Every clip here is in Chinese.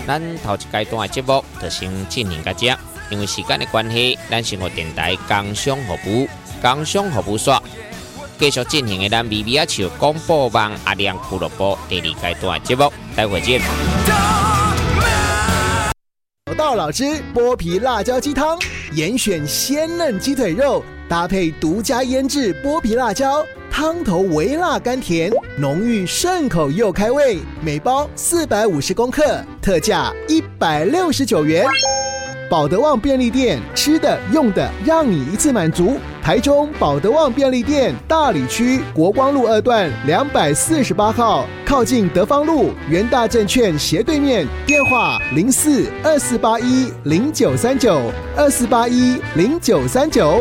咱头一阶段的节目就先进行到这，因为时间的关系，咱生活电台工商服务线继续进行的咱咪咪球广播网阿亮俱乐部第2阶段的节目，待会见。 老道老汁剥皮辣椒鸡汤，严选鲜嫩鸡腿肉，搭配独家腌制剥皮辣椒，汤头微辣甘甜，浓郁顺口又开胃。每包450公克，特价169元。保德旺便利店，吃的用的让你一次满足。台中保德旺便利店大里区国光路2段248号，靠近德芳路元大证券斜对面，电话04-2481-0939，2481-0939。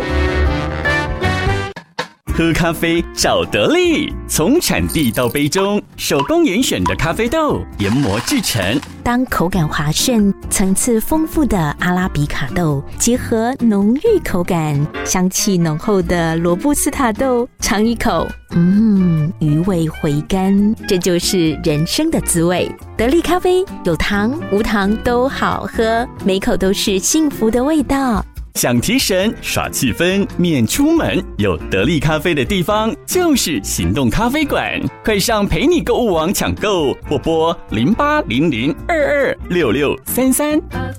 喝咖啡找得力，从产地到杯中，手工严选的咖啡豆研磨制成。 当口感滑顺、层次丰富的阿拉比卡豆结合浓郁口感、香气浓厚的罗布斯塔豆，尝一口，余味回甘，这就是人生的滋味。得力咖啡有糖无糖都好喝，每口都是幸福的味道。 想提神耍气氛免出门，有得力咖啡的地方就是行动咖啡馆，快上陪你购物网抢购，或拨0800226633。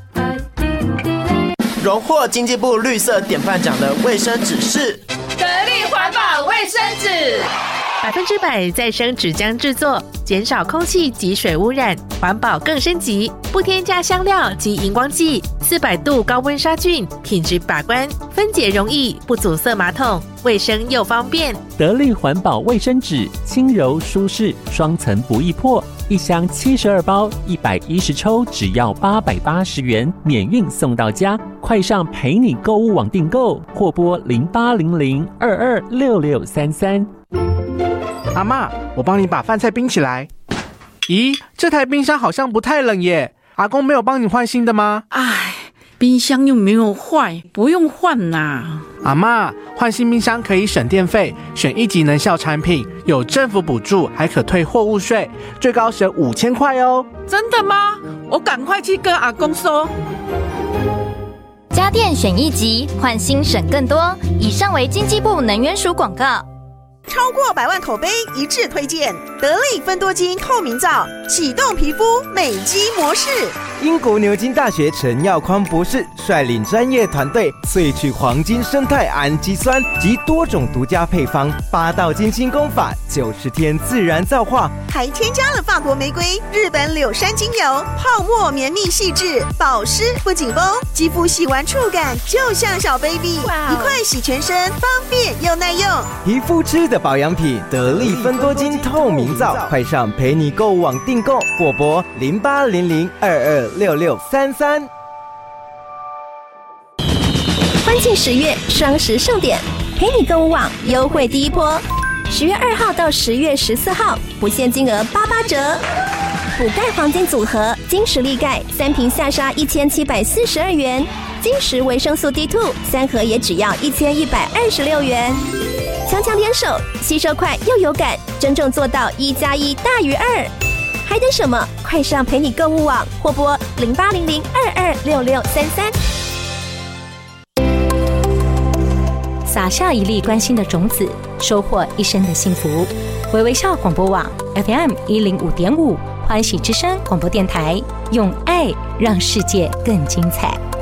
荣获经济部绿色典范奖的卫生纸是得力环保卫生纸，100%再生纸浆制作，减少空气及水污染，环保更升级，不添加香料及荧光剂，400度高温杀菌，品质把关，分解容易，不阻塞马桶，卫生又方便。 得力环保卫生纸，轻柔舒适，双层不易破，一箱72包，110抽，只要880元，免运送到家。快上陪你购物网订购，或拨0800226633。 阿嬷，我帮你把饭菜冰起来。咦，这台冰箱好像不太冷耶，阿公没有帮你换新的吗？ 哎，冰箱又没有坏，不用换啦。 阿嬷，换新冰箱可以省电费，选1级能效产品，有政府补助，还可退货物税，最高省5000块哦。 真的吗？我赶快去跟阿公说。 家电选1级，换新省更多。以上为经济部能源署广告。 超过100万口碑一致推荐得力芬多精透明皂，启动皮肤美肌模式。 英国牛津大学陈耀宽博士率领专业团队萃取黄金生态氨基酸及多种独家配方，8道精心工法，90天自然皂化， 还添加了法国玫瑰、日本柳杉精油，泡沫绵密细致，保湿不紧绷，肌肤洗完触感就像小 baby， 一块洗全身，方便又耐用。 皮肤吃的保养品，得力芬多精透明皂，快上陪你购物网订购，或拨0800226633。 欢庆10月双十盛典，陪你购物网优惠第一波，10月2号到10月14号，不限金额88折。补钙黄金组合，金石力钙3瓶下杀1742元，金石维生素 D2 3盒也只要1126元。强强联手，吸收快又有感，真正做到1+1大于2。还等什么？快上陪你购物网，或拨0800226633。 撒下一粒关心的种子，收获一生的幸福。微微笑广播网 FM105.5，欢喜之声广播电台，用爱让世界更精彩。